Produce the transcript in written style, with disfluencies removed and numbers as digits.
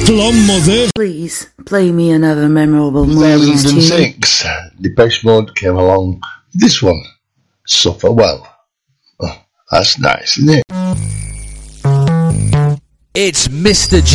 Plum, mother. Please, play me another memorable morning's tune. 2006, Depeche Mode came along. This one, Suffer Well. Oh, that's nice, isn't it? It's Mr. G.